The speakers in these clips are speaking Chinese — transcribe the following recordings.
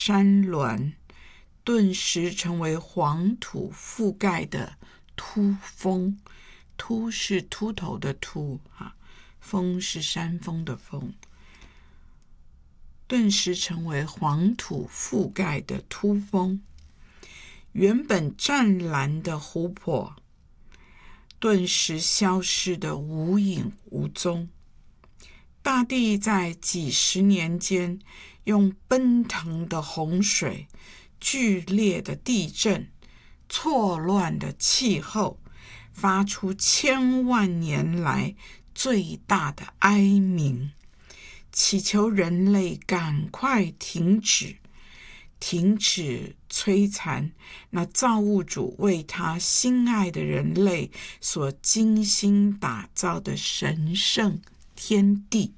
山峦顿时成为黄土覆盖的秃峰，秃是秃头的秃，峰是山峰的峰，顿时成为黄土覆盖的秃峰。原本湛蓝的湖泊顿时消失得无影无踪。大地在几十年间用奔腾的洪水、剧烈的地震、错乱的气候，发出千万年来最大的哀鸣，祈求人类赶快停止摧残那造物主为他心爱的人类所精心打造的神圣天地。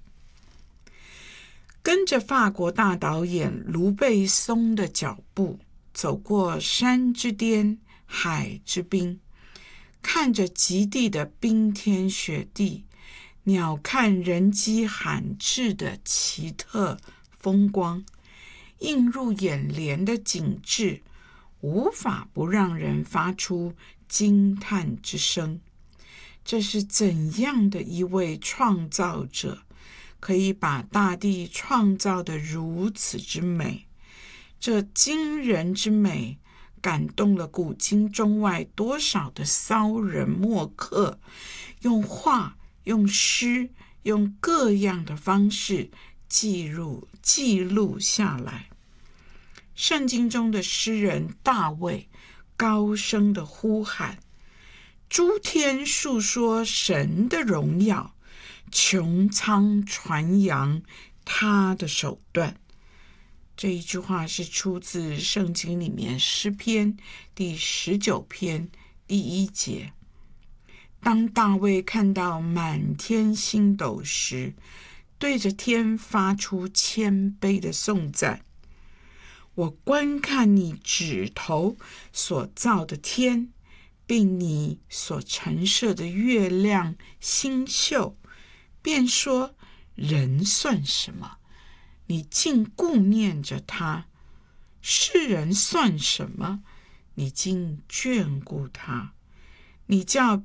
跟着法国大导演卢贝松的脚步，走过山之巅、海之滨，看着极地的冰天雪地，鸟瞰人迹罕至的奇特风光，映入眼帘的景致，无法不让人发出惊叹之声。这是怎样的一位创造者，可以把大地创造得如此之美？这惊人之美感动了古今中外多少的骚人墨客，用画、用诗、用各样的方式记录下来。圣经中的诗人大卫高声的呼喊：诸天述说神的荣耀，穹苍传扬他的手段。这一句话是出自圣经里面诗篇第19篇第1节。当大卫看到满天星斗时，对着天发出谦卑的颂赞：我观看你指头所造的天，并你所陈设的月亮星宿，便说人算什么，你竟顾念着他；世人算什么，你竟眷顾他。你叫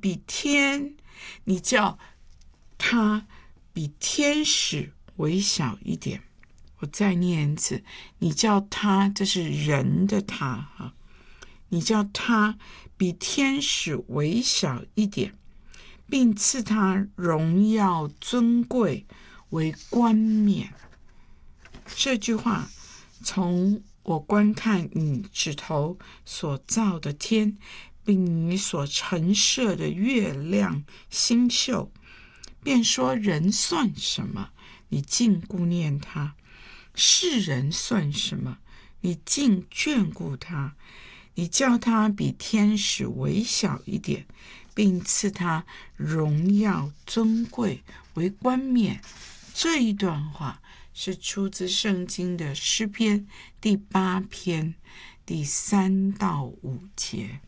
他比天使微小一点。我再念一次，你叫他，这是人的他，你叫他比天使微小一点，并赐他荣耀尊贵为冠冕。这句话从我观看你指头所造的天，并你所陈设的月亮星宿，便说人算什么，你竟顾念他；世人算什么，你竟眷顾他。你叫他比天使微小一点，并赐他荣耀尊贵为冠冕。这一段话是出自圣经的诗篇第8篇第3到5节。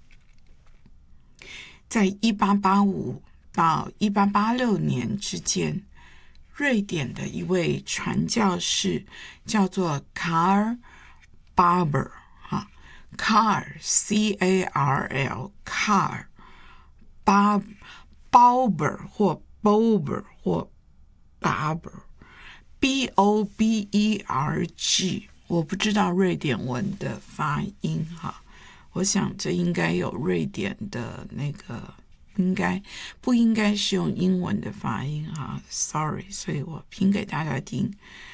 在1885到1886年之间，瑞典的一位传教士叫做卡尔·巴伯，卡尔 C-A-R-L 卡尔Bauber 或 Bober 或 Barber B-O-B-E-R-G， 我不知道瑞典文的发音，我想这应该有瑞典的那个，不应该是用英文的发音，sorry， 所以我拼给大家听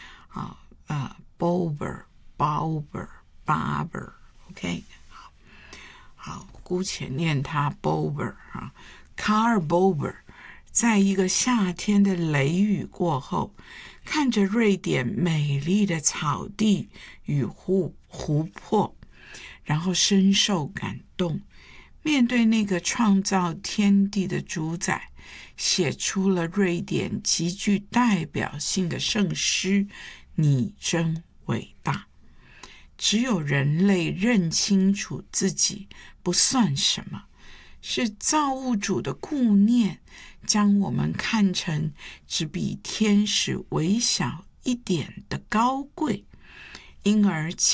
Bober Bauber Barber OK， 好，姑且念他 Bober 卡尔 Bober 在一个夏天的雷雨过后，看着瑞典美丽的草地与湖泊，然后深受感动，面对那个创造天地的主宰，写出了瑞典极具代表性的圣诗：你真伟大。只有人类认清楚自己不算什么，是造物主的顾念将我们看成只比天使微小一点的高贵，因而